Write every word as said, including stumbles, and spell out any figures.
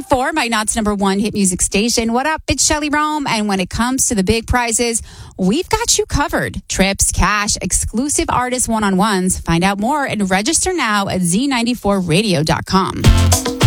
ninety-four, my Knott's number one hit music station. What up? It's Shelly Rome. And when it comes to the big prizes, we've got you covered. Trips, cash, exclusive artist one-on-ones. Find out more and register now at z ninety-four radio dot com.